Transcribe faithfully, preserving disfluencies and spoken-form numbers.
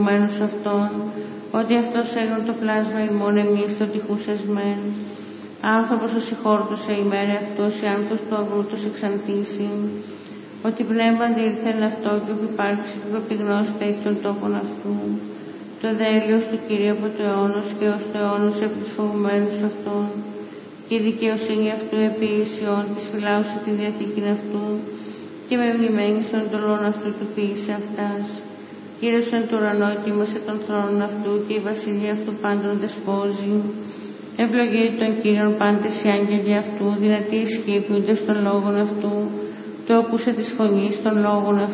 μένους αυτών, ότι αυτός έγνω το πλάσμα ημών εμείς το τυχούσες μεν. Άνθρωπος ο συγχώρτωσε ημέρε αυτός, οι άνθρωπος του αγρούτος εξαντήσει, ότι πνεύμα αντήλθεν αυτό και όπου υπάρξει και όπου γνώση έχει των τόπων αυτού. Το δέλειος του Κυρίου από το αιώνος και ως το αιώνος επί τους φοβουμένους αυτών, και η δικαιοσύνη αυτού επί Ισιών της φυλάουσε τη διαθήκην αυτού, και με μνημένης των εντολών αυτού του ποιήσε αυτάς. Κύριος εν το ουρανό ετοίμασε τον θρόνο αυτού, και η βασιλεία αυτού πάντων δεσπόζει. Ευλογείται τον Κύριον πάντες οι άγγελοι αυτού, δυνατοί ισχύοι ποιούνται των λόγων αυτού, το ακούσε της φωνής των λόγων αυτού.